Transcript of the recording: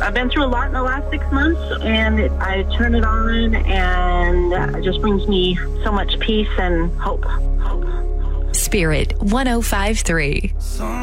I've been through a lot in the last 6 months, and I turn it on, and it just brings me so much peace and hope. Spirit 105.3.